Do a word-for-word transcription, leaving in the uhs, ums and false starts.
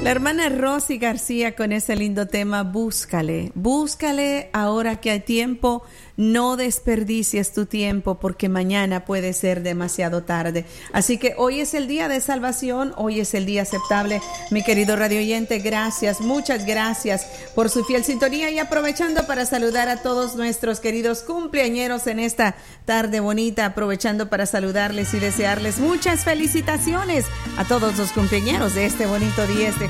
La hermana Rosy García con ese lindo tema, búscale, búscale ahora que hay tiempo, no desperdicies tu tiempo porque mañana puede ser demasiado tarde. Así que hoy es el día de salvación, hoy es el día aceptable. Mi querido radio oyente, gracias, muchas gracias por su fiel sintonía y aprovechando para saludar a todos nuestros queridos cumpleañeros en esta tarde bonita, aprovechando para saludarles y desearles muchas felicitaciones a todos los cumpleañeros de este bonito día, este